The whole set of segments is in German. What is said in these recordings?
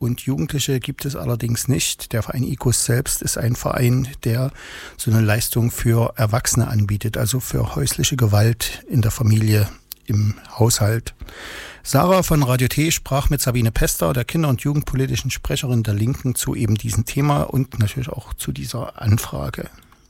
und Jugendliche gibt es allerdings nicht. Der Verein IKOS selbst ist ein Verein, der so eine Leistung für Erwachsene anbietet, also für häusliche Gewalt in der Familie, im Haushalt. Sarah von Radio T sprach mit Sabine Pester, der kinder- und jugendpolitischen Sprecherin der Linken, zu eben diesem Thema und natürlich auch zu dieser Anfrage.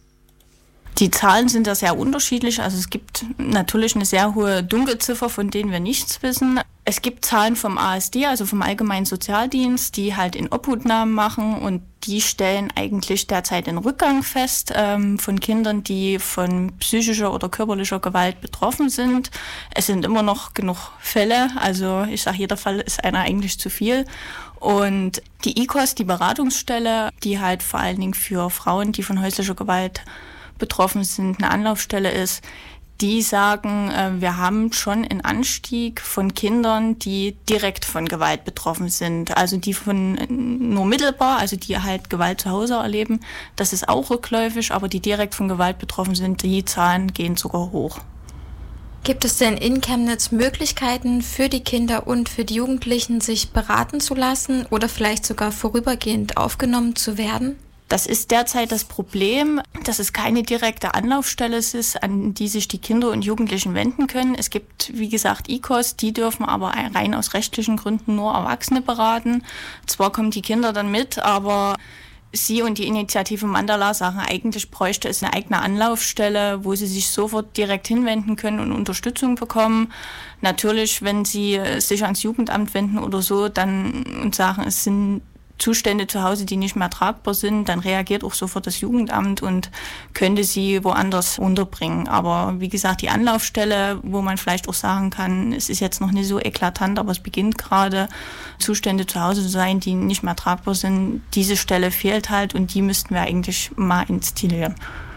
Die Zahlen sind da sehr unterschiedlich. Also es gibt natürlich eine sehr hohe Dunkelziffer, von denen wir nichts wissen. Es gibt Zahlen vom ASD, also vom Allgemeinen Sozialdienst, die halt in Obhutnahmen machen und die stellen eigentlich derzeit den Rückgang fest von Kindern, die von psychischer oder körperlicher Gewalt betroffen sind. Es sind immer noch genug Fälle, also ich sage, jeder Fall ist einer eigentlich zu viel. Und die IKOS, die Beratungsstelle, die halt vor allen Dingen für Frauen, die von häuslicher Gewalt betroffen sind, eine Anlaufstelle ist, die sagen, wir haben schon einen Anstieg von Kindern, die direkt von Gewalt betroffen sind. Also die von nur mittelbar, also die halt Gewalt zu Hause erleben, das ist auch rückläufig, aber die direkt von Gewalt betroffen sind, die Zahlen gehen sogar hoch. Gibt es denn in Chemnitz Möglichkeiten für die Kinder und für die Jugendlichen, sich beraten zu lassen oder vielleicht sogar vorübergehend aufgenommen zu werden? Das ist derzeit das Problem, dass es keine direkte Anlaufstelle ist, an die sich die Kinder und Jugendlichen wenden können. Es gibt, wie gesagt, IKOS, die dürfen aber rein aus rechtlichen Gründen nur Erwachsene beraten. Zwar kommen die Kinder dann mit, aber Sie und die Initiative Mandala sagen, eigentlich bräuchte es eine eigene Anlaufstelle, wo sie sich sofort direkt hinwenden können und Unterstützung bekommen. Natürlich, wenn sie sich ans Jugendamt wenden oder so, dann und sagen, es sind Zustände zu Hause, die nicht mehr tragbar sind, dann reagiert auch sofort das Jugendamt und könnte sie woanders unterbringen. Aber wie gesagt, die Anlaufstelle, wo man vielleicht auch sagen kann, es ist jetzt noch nicht so eklatant, aber es beginnt gerade, Zustände zu Hause zu sein, die nicht mehr tragbar sind, diese Stelle fehlt halt und die müssten wir eigentlich mal installieren.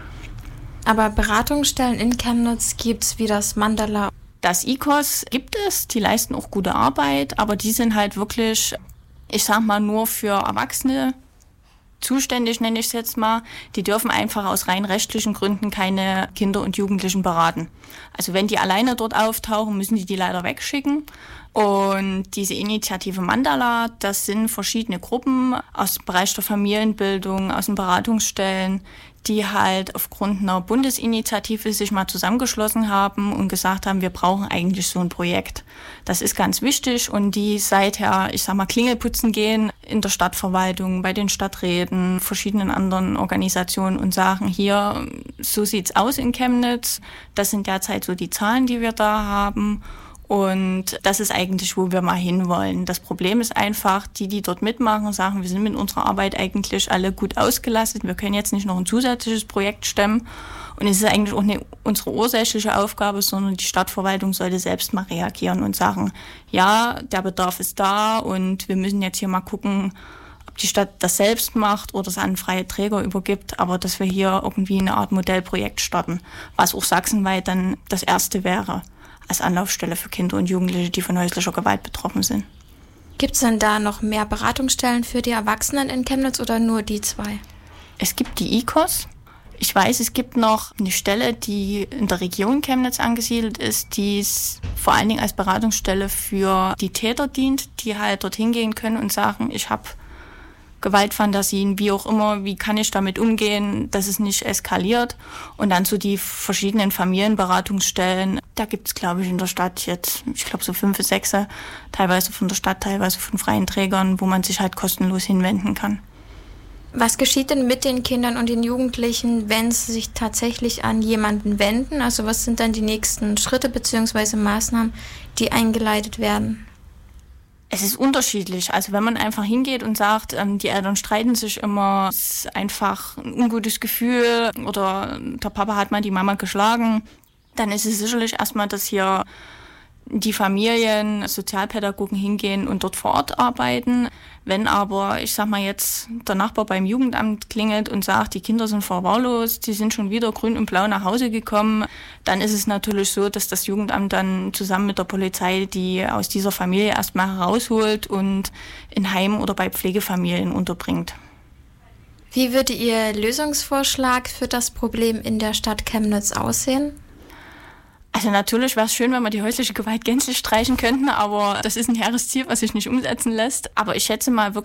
Aber Beratungsstellen in Chemnitz gibt es wie das Mandala. Das IKOS gibt es, die leisten auch gute Arbeit, aber die sind halt wirklich, ich sag mal, nur für Erwachsene zuständig, nenne ich es jetzt mal. Die dürfen einfach aus rein rechtlichen Gründen keine Kinder und Jugendlichen beraten. Also wenn die alleine dort auftauchen, müssen die leider wegschicken. Und diese Initiative Mandala, das sind verschiedene Gruppen aus dem Bereich der Familienbildung, aus den Beratungsstellen, die halt aufgrund einer Bundesinitiative sich mal zusammengeschlossen haben und gesagt haben, wir brauchen eigentlich so ein Projekt. Das ist ganz wichtig und die seither, ich sag mal, Klingelputzen gehen in der Stadtverwaltung, bei den Stadträten, verschiedenen anderen Organisationen und sagen, hier, so sieht's aus in Chemnitz. Das sind derzeit so die Zahlen, die wir da haben. Und das ist eigentlich, wo wir mal hinwollen. Das Problem ist einfach, die dort mitmachen, sagen, wir sind mit unserer Arbeit eigentlich alle gut ausgelastet. Wir können jetzt nicht noch ein zusätzliches Projekt stemmen. Und es ist eigentlich auch nicht unsere ursächliche Aufgabe, sondern die Stadtverwaltung sollte selbst mal reagieren und sagen, ja, der Bedarf ist da und wir müssen jetzt hier mal gucken, ob die Stadt das selbst macht oder es an freie Träger übergibt, aber dass wir hier irgendwie eine Art Modellprojekt starten, was auch sachsenweit dann das erste wäre als Anlaufstelle für Kinder und Jugendliche, die von häuslicher Gewalt betroffen sind. Gibt es denn da noch mehr Beratungsstellen für die Erwachsenen in Chemnitz oder nur die zwei? Es gibt die IKOS. Ich weiß, es gibt noch eine Stelle, die in der Region Chemnitz angesiedelt ist, die vor allen Dingen als Beratungsstelle für die Täter dient, die halt dorthin gehen können und sagen, ich habe Gewaltfantasien, wie auch immer, wie kann ich damit umgehen, dass es nicht eskaliert. Und dann so die verschiedenen Familienberatungsstellen. Da gibt es, glaube ich, in der Stadt jetzt, ich glaube so 5, 6, teilweise von der Stadt, teilweise von freien Trägern, wo man sich halt kostenlos hinwenden kann. Was geschieht denn mit den Kindern und den Jugendlichen, wenn sie sich tatsächlich an jemanden wenden? Also was sind dann die nächsten Schritte bzw. Maßnahmen, die eingeleitet werden? Es ist unterschiedlich. Also wenn man einfach hingeht und sagt, die Eltern streiten sich immer, es ist einfach ein ungutes Gefühl oder der Papa hat mal die Mama geschlagen, dann ist es sicherlich erstmal, dass hier die Familien, Sozialpädagogen hingehen und dort vor Ort arbeiten. Wenn aber, ich sag mal jetzt, der Nachbar beim Jugendamt klingelt und sagt, die Kinder sind verwahrlost, die sind schon wieder grün und blau nach Hause gekommen, dann ist es natürlich so, dass das Jugendamt dann zusammen mit der Polizei die aus dieser Familie erstmal herausholt und in Heim oder bei Pflegefamilien unterbringt. Wie würde Ihr Lösungsvorschlag für das Problem in der Stadt Chemnitz aussehen? Also natürlich wäre es schön, wenn wir die häusliche Gewalt gänzlich streichen könnten, aber das ist ein hehres Ziel, was sich nicht umsetzen lässt. Aber ich schätze mal wirklich,